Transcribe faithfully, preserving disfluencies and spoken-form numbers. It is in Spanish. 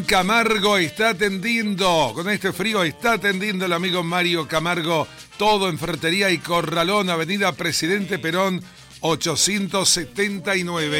Camargo está atendiendo, con este frío está atendiendo el amigo Mario Camargo, todo en Ferretería y Corralón, Avenida Presidente Perón ochocientos setenta y nueve.